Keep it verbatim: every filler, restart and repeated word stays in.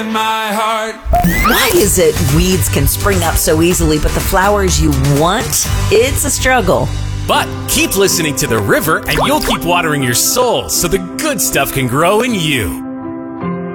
my heart. Why is it weeds can spring up so easily, but the flowers you want, it's a struggle? But keep listening to the river and you'll keep watering your soul so the good stuff can grow in you.